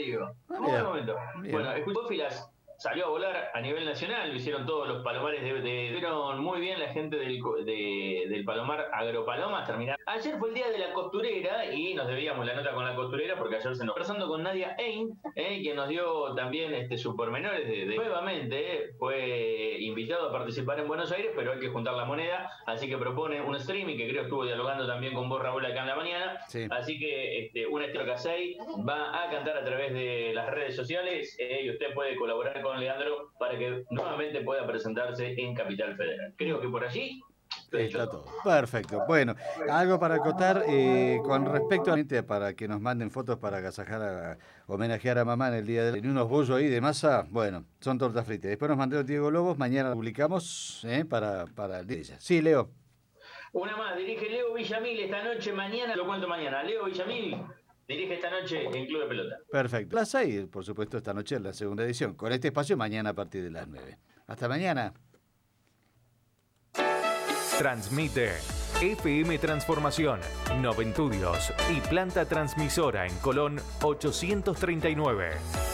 digo. Ah, Muy mira. buen momento. Bien. Bueno, Escuchófilas salió a volar a nivel nacional, lo hicieron todos los palomares hicieron muy bien la gente del Palomar Agropalomas, terminaron. Ayer fue el día de la costurera y nos debíamos la nota con la costurera porque ayer se nos conversando con Nadia Ein, quien nos dio también sus pormenores nuevamente fue invitado a participar en Buenos Aires, pero hay que juntar la moneda, así que propone un streaming que creo estuvo dialogando también con vos, Raúl, acá en la mañana. Sí. Así que un Estero Casey va a cantar a través de las redes sociales y usted puede colaborar con Leandro para que nuevamente pueda presentarse en Capital Federal. Creo que por allí Está todo. Perfecto. Bueno, algo para acotar con respecto a para que nos manden fotos para agasajar homenajear a mamá en el día de unos bollos ahí de masa. Bueno, son tortas fritas. Después nos mandó Diego Lobos. Mañana publicamos para el día de ella. Sí, Leo. Una más, dirige Leo Villamil esta noche, mañana, lo cuento mañana. Leo Villamil dirige esta noche en Club de Pelota. Perfecto. Las 6, por supuesto, esta noche en la segunda edición. Con este espacio mañana a partir de las 9. Hasta mañana. Transmite FM Transformación, Noventudios y planta transmisora en Colón 839.